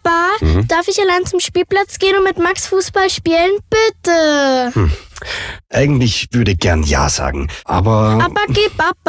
Papa, darf ich allein zum Spielplatz gehen und mit Max Fußball spielen? Bitte. Eigentlich würde ich gern Ja sagen, aber... Aber geh, Papa.